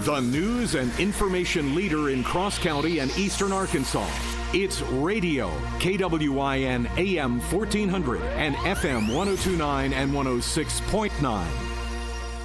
The news and information leader in Cross County and Eastern Arkansas. It's radio, KWIN AM 1400 and FM 1029 and 106.9.